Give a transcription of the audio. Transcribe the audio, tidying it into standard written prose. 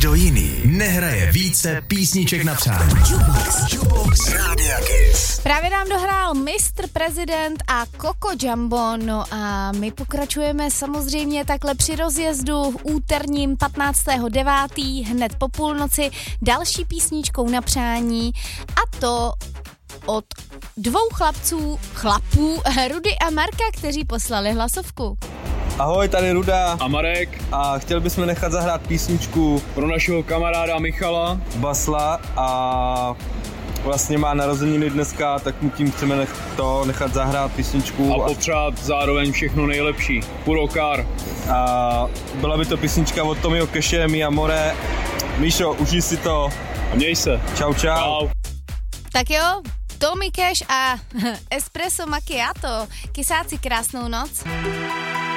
Nikdo jiný nehraje více písniček na přání. Jukebox Rádia Kiss. Právě nám dohrál Mr. Prezident a Coco Jumbo, no a my pokračujeme samozřejmě takhle při rozjezdu úterním 15.9. hned po půlnoci další písničkou na přání, a to od dvou chlapů Rudy a Marka, kteří poslali hlasovku. Ahoj, tady Ruda a Marek a chtěl bychom nechat zahrát písničku pro našeho kamaráda Michala Basla a vlastně má narozeniny dneska, tak mu tím chceme nechat zahrát písničku. A popřát zároveň všechno nejlepší. Puro car. A byla by to písnička od Tommyho Cashe, Mi Amore. Míšo, užij si to. A měj se. Čau. Tak jo, Tommy Cash a Espresso Macchiato. Kysáci, krásnou noc.